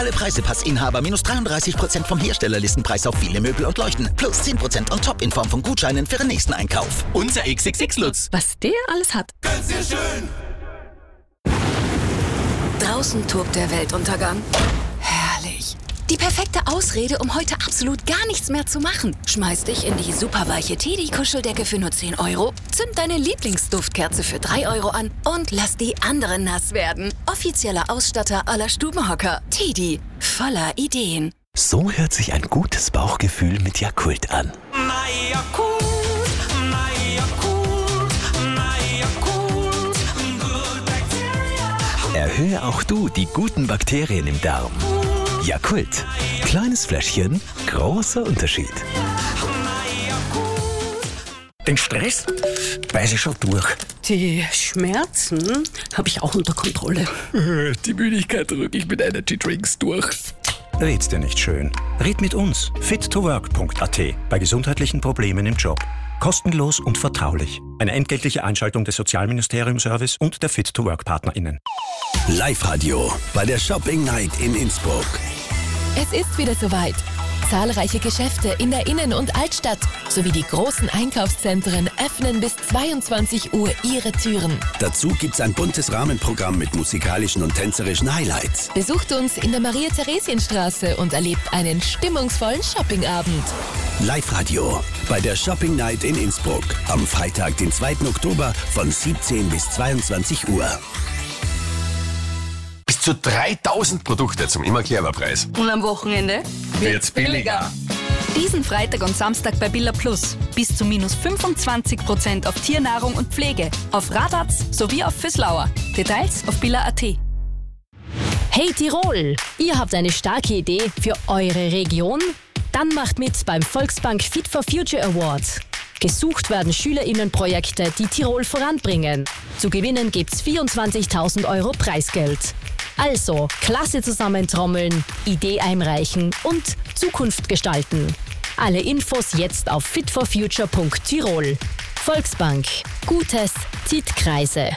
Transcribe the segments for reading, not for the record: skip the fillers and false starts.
Alle Preisepassinhaber minus 33% vom Herstellerlistenpreis auf viele Möbel und Leuchten. Plus 10% on top in Form von Gutscheinen für den nächsten Einkauf. Unser XXX-Lutz. Was der alles hat. Ganz sehr schön. Draußen tobt der Weltuntergang. Herrlich. Die perfekte Ausrede, um heute absolut gar nichts mehr zu machen. Schmeiß dich in die superweiche Teddy-Kuscheldecke für nur 10 €, zünd deine Lieblingsduftkerze für 3 € an und lass die anderen nass werden. Offizieller Ausstatter aller Stubenhocker. Teddy, voller Ideen. So hört sich ein gutes Bauchgefühl mit Yakult an. Erhöhe auch du die guten Bakterien im Darm. Yakult. Kleines Fläschchen, großer Unterschied. Den Stress beiße ich schon durch. Die Schmerzen habe ich auch unter Kontrolle. Die Müdigkeit drücke ich mit Energy Drinks durch. Red's dir nicht schön. Red mit uns. fit2work.at. Bei gesundheitlichen Problemen im Job. Kostenlos und vertraulich. Eine entgeltliche Einschaltung des Sozialministerium-Service und der Fit2Work-PartnerInnen. Live-Radio bei der Shopping Night in Innsbruck. Es ist wieder soweit. Zahlreiche Geschäfte in der Innen- und Altstadt sowie die großen Einkaufszentren öffnen bis 22 Uhr ihre Türen. Dazu gibt's ein buntes Rahmenprogramm mit musikalischen und tänzerischen Highlights. Besucht uns in der Maria-Theresienstraße und erlebt einen stimmungsvollen Shoppingabend. Live-Radio bei der Shopping Night in Innsbruck. Am Freitag, den 2. Oktober von 17 bis 22 Uhr. Bis zu 3000 Produkte zum immer clever Preis. Und am Wochenende Wird's billiger. Diesen Freitag und Samstag bei Billa Plus. Bis zu minus 25% auf Tiernahrung und Pflege. Auf Radatz sowie auf Füßlauer. Details auf billa.at. Hey Tirol, ihr habt eine starke Idee für eure Region? Dann macht mit beim Volksbank Fit for Future Award. Gesucht werden SchülerInnenprojekte, die Tirol voranbringen. Zu gewinnen gibt's 24.000 € Preisgeld. Also, Klasse zusammentrommeln, Idee einreichen und Zukunft gestalten. Alle Infos jetzt auf fitforfuture.tirol. Volksbank. Gutes zieht Kreise.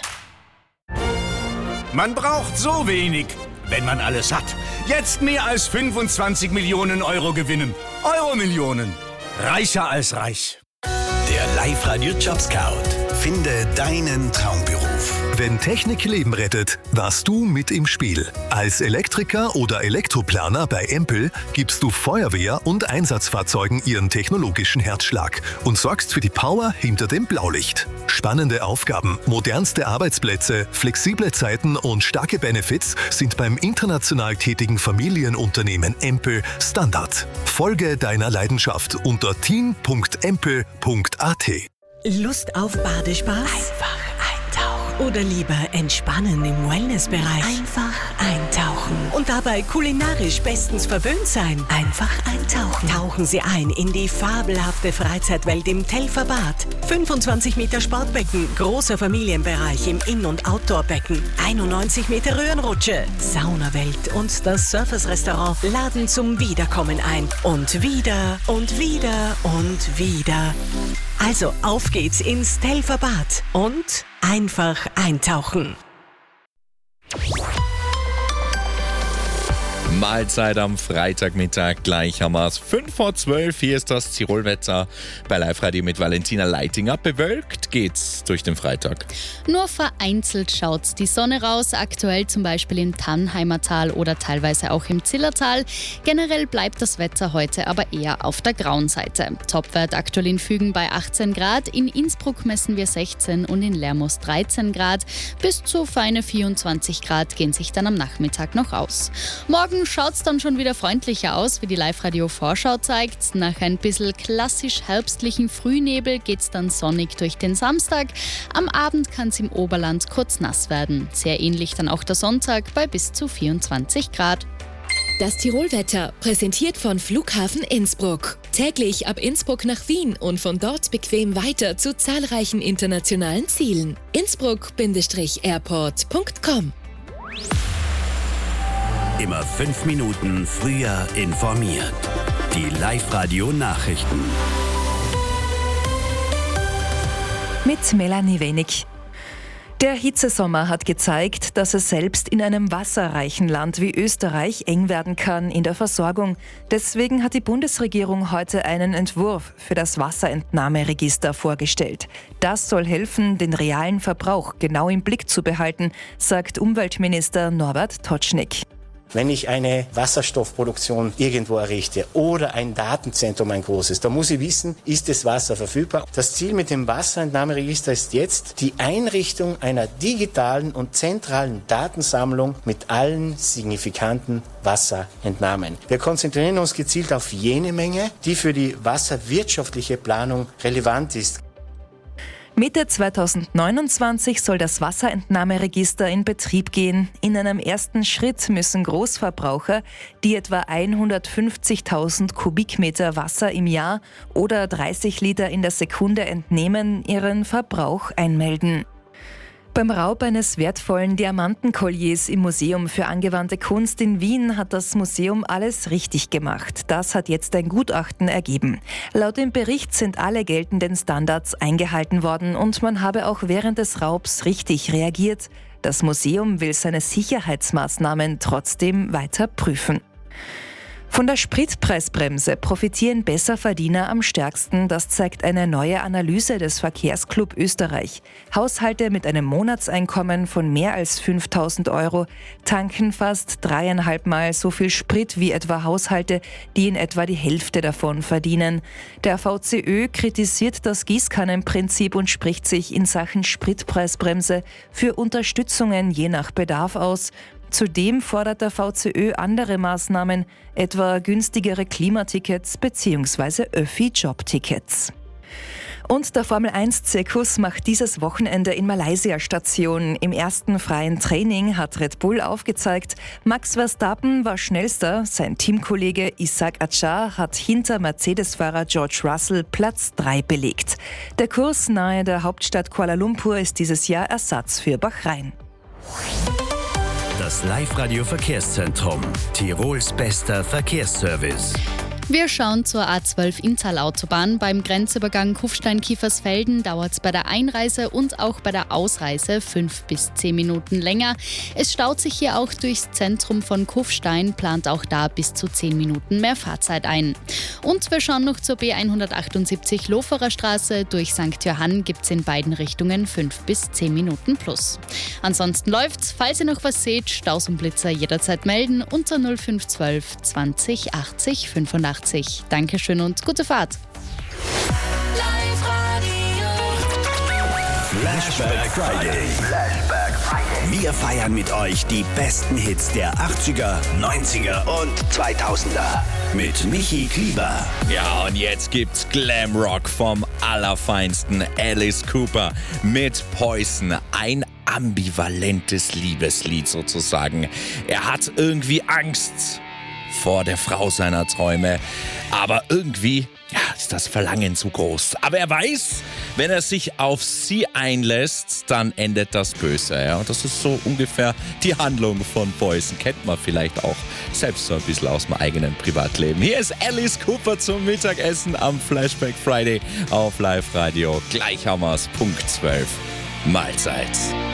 Man braucht so wenig, wenn man alles hat. Jetzt mehr als 25 Millionen € gewinnen. Euro-Millionen. Reicher als reich. Der Live-Radio Job Scout. Finde deinen Traumberuf. Wenn Technik Leben rettet, warst du mit im Spiel. Als Elektriker oder Elektroplaner bei Empel gibst du Feuerwehr und Einsatzfahrzeugen ihren technologischen Herzschlag und sorgst für die Power hinter dem Blaulicht. Spannende Aufgaben, modernste Arbeitsplätze, flexible Zeiten und starke Benefits sind beim international tätigen Familienunternehmen Empel Standard. Folge deiner Leidenschaft unter team.empel.at. Lust auf Badespaß? Einfach eintauchen. Oder lieber entspannen im Wellnessbereich? Einfach eintauchen. Und dabei kulinarisch bestens verwöhnt sein? Einfach eintauchen. Tauchen Sie ein in die fabelhafte Freizeitwelt im Telferbad. 25 Meter Sportbecken, großer Familienbereich im In- und Outdoorbecken, 91 Meter Röhrenrutsche, Saunawelt und das Surfers-Restaurant laden zum Wiederkommen ein. Und wieder und wieder und wieder. Also auf geht's ins Telferbad und einfach eintauchen. Mahlzeit am Freitagmittag, gleich haben wir es 11:05. Hier ist das Tirolwetter bei Live-Radio mit Valentina Leitinger. Bewölkt geht's durch den Freitag. Nur vereinzelt schaut die Sonne raus, aktuell zum Beispiel im Tannheimer Tal oder teilweise auch im Zillertal. Generell bleibt das Wetter heute aber eher auf der grauen Seite. Topwert aktuell in Fügen bei 18 Grad, in Innsbruck messen wir 16 und in Lermoos 13 Grad. Bis zu feine 24 Grad gehen sich dann am Nachmittag noch aus. Morgen schaut es dann schon wieder freundlicher aus, wie die Live-Radio-Vorschau zeigt. Nach ein bisschen klassisch herbstlichen Frühnebel geht es dann sonnig durch den Samstag. Am Abend kann es im Oberland kurz nass werden. Sehr ähnlich dann auch der Sonntag bei bis zu 24 Grad. Das Tirolwetter, präsentiert von Flughafen Innsbruck. Täglich ab Innsbruck nach Wien und von dort bequem weiter zu zahlreichen internationalen Zielen. Innsbruck-airport.com. Immer 5 Minuten früher informiert. Die Live-Radio-Nachrichten. Mit Melanie Wenig. Der Hitzesommer hat gezeigt, dass es selbst in einem wasserreichen Land wie Österreich eng werden kann in der Versorgung. Deswegen hat die Bundesregierung heute einen Entwurf für das Wasserentnahmeregister vorgestellt. Das soll helfen, den realen Verbrauch genau im Blick zu behalten, sagt Umweltminister Norbert Totschnig. Wenn ich eine Wasserstoffproduktion irgendwo errichte oder ein Datenzentrum, ein großes, da muss ich wissen, ist das Wasser verfügbar. Das Ziel mit dem Wasserentnahmeregister ist jetzt die Einrichtung einer digitalen und zentralen Datensammlung mit allen signifikanten Wasserentnahmen. Wir konzentrieren uns gezielt auf jene Menge, die für die wasserwirtschaftliche Planung relevant ist. Mitte 2029 soll das Wasserentnahmeregister in Betrieb gehen. In einem ersten Schritt müssen Großverbraucher, die etwa 150.000 Kubikmeter Wasser im Jahr oder 30 Liter in der Sekunde entnehmen, ihren Verbrauch einmelden. Beim Raub eines wertvollen Diamantenkolliers im Museum für angewandte Kunst in Wien hat das Museum alles richtig gemacht. Das hat jetzt ein Gutachten ergeben. Laut dem Bericht sind alle geltenden Standards eingehalten worden und man habe auch während des Raubs richtig reagiert. Das Museum will seine Sicherheitsmaßnahmen trotzdem weiter prüfen. Von der Spritpreisbremse profitieren Besserverdiener am stärksten. Das zeigt eine neue Analyse des Verkehrsclub Österreich. Haushalte mit einem Monatseinkommen von mehr als 5.000 € tanken fast 3,5 Mal so viel Sprit wie etwa Haushalte, die in etwa die Hälfte davon verdienen. Der VCÖ kritisiert das Gießkannenprinzip und spricht sich in Sachen Spritpreisbremse für Unterstützungen je nach Bedarf aus. Zudem fordert der VCÖ andere Maßnahmen, etwa günstigere Klimatickets bzw. Öffi-Jobtickets. Und der Formel-1-Zirkus macht dieses Wochenende in Malaysia Station. Im ersten freien Training hat Red Bull aufgezeigt, Max Verstappen war schnellster. Sein Teamkollege Isack Adjar hat hinter Mercedes-Fahrer George Russell Platz 3 belegt. Der Kurs nahe der Hauptstadt Kuala Lumpur ist dieses Jahr Ersatz für Bahrain. Das Live-Radio-Verkehrszentrum. Tirols bester Verkehrsservice. Wir schauen zur A12 Inntal-Autobahn. Beim Grenzübergang Kufstein-Kiefersfelden dauert es bei der Einreise und auch bei der Ausreise 5 bis 10 Minuten länger. Es staut sich hier auch durchs Zentrum von Kufstein, plant auch da bis zu 10 Minuten mehr Fahrzeit ein. Und wir schauen noch zur B178 Loferer Straße. Durch St. Johann gibt es in beiden Richtungen 5 bis 10 Minuten plus. Ansonsten läuft's. Falls ihr noch was seht, Staus und Blitzer jederzeit melden unter 0512 20 80 85. Dankeschön und gute Fahrt. Flashback Friday. Wir feiern mit euch die besten Hits der 80er, 90er und 2000er. Mit Michi Klieber. Ja, und jetzt gibt's Glamrock vom allerfeinsten Alice Cooper mit Poison. Ein ambivalentes Liebeslied sozusagen. Er hat irgendwie Angst vor der Frau seiner Träume. Aber irgendwie ist das Verlangen zu groß. Aber er weiß, wenn er sich auf sie einlässt, dann endet das böse. Ja? Und das ist so ungefähr die Handlung von Poison. Kennt man vielleicht auch selbst so ein bisschen aus dem eigenen Privatleben. Hier ist Alice Cooper zum Mittagessen am Flashback Friday auf Live Radio. Gleich haben wir's, Punkt 12. Mahlzeit.